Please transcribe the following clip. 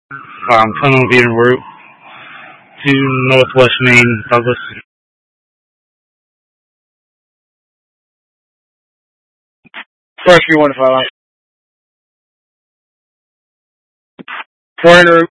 Tunnel Viewing Route to Northwest Maine, Douglas. First, 315. 400 route.